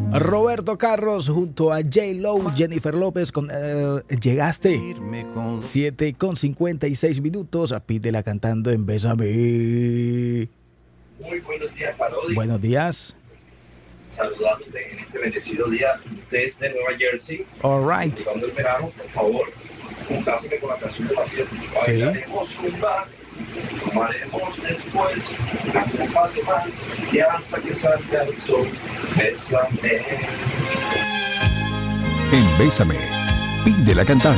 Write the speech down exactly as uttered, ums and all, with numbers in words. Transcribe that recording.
Roberto Carlos junto a J. Lo, Jennifer López con uh, Llegaste. siete con cincuenta y seis minutos. Pídela cantando en Bésame. Muy buenos días, Parodi. Buenos días. Saludándote en este bendecido día desde Nueva Jersey. All right. Disfrutando el verano, por favor, juntáseme con la canción de Vacío. Bailaremos zumba, tomaremos después un par de más y hasta que salga el sol. Bésame. En Bésame, pídela cantando.